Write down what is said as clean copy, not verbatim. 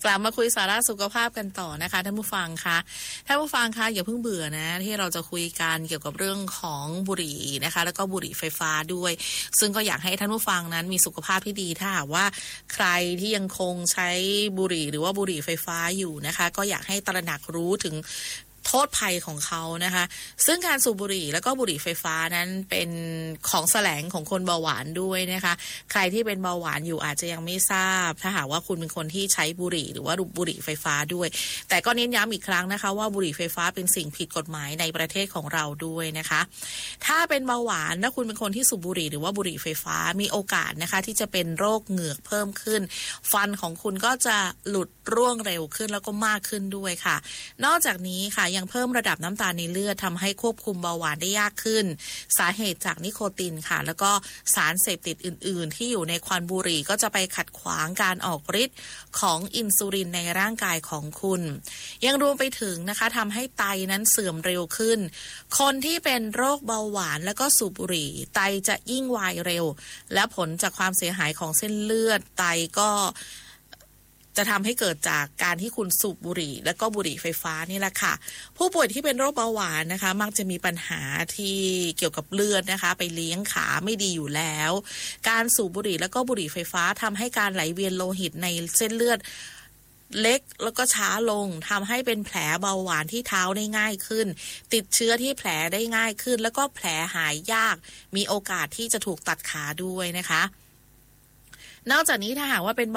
กลับมาคุยสาระสุขภาพกันต่อนะคะท่านผู้ฟังคะอย่าเพิ่งเบื่อนะที่เราจะคุยกันเกี่ยวกับเรื่องของบุหรี่นะคะแล้วก็บุหรี่ไฟฟ้าด้วยซึ่งก็อยากให้ท่านผู้ฟังนั้นมีสุขภาพที่ดีถ้าหากว่าใครที่ยังคงใช้บุหรี่หรือว่าบุหรี่ไฟฟ้าอยู่นะคะก็อยากให้ตระหนักรู้ถึงโทษภัยของเขานะคะซึ่งการสูบบุหรี่แล้วก็บุหรี่ไฟฟ้านั้นเป็นของแสลงของคนเบาหวานด้วยนะคะใครที่เป็นเบาหวานอยู่อาจจะยังไม่ทราบถ้าหากว่าคุณเป็นคนที่ใช้บุหรี่หรือว่าบุหรี่ไฟฟ้าด้วยแต่ก็เน้นย้ำอีกครั้งนะคะว่าบุหรี่ไฟฟ้าเป็นสิ่งผิดกฎหมายในประเทศของเราด้วยนะคะถ้าเป็นเบาหวานและคุณเป็นคนที่สูบบุหรี่หรือว่าบุหรี่ไฟฟ้ามีโอกาสนะคะที่จะเป็นโรคเหงือกเพิ่มขึ้นฟันของคุณก็จะหลุดร่วงเร็วขึ้นแล้วก็มากขึ้นด้วยค่ะนอกจากนี้ค่ะยังเพิ่มระดับน้ำตาลในเลือดทำให้ควบคุมเบาหวานได้ยากขึ้นสาเหตุจากนิโคตินค่ะแล้วก็สารเสพติดอื่นๆที่อยู่ในควันบุหรี่ก็จะไปขัดขวางการออกฤทธิ์ของอินซูลินในร่างกายของคุณยังรวมไปถึงนะคะทำให้ไตนั้นเสื่อมเร็วขึ้นคนที่เป็นโรคเบาหวานแล้วก็สูบบุหรี่ไตจะยิ่งวายเร็วและผลจากความเสียหายของเส้นเลือดไตก็จะทำให้เกิดจากการที่คุณสูบบุหรี่และก็บุหรี่ไฟฟ้านี่แหละค่ะผู้ป่วยที่เป็นโรคเบาหวานนะคะมักจะมีปัญหาที่เกี่ยวกับเลือดนะคะไปเลี้ยงขาไม่ดีอยู่แล้วการสูบบุหรี่แล้วก็บุหรี่ไฟฟ้าทำให้การไหลเวียนโลหิตในเส้นเลือดเล็กแล้วก็ช้าลงทำให้เป็นแผลเบาหวานที่เท้าได้ง่ายขึ้นติดเชื้อที่แผลได้ง่ายขึ้นแล้วก็แผลหายยากมีโอกาสที่จะถูกตัดขาด้วยนะคะนอกจากนี้ถ้าหากว่าเป็น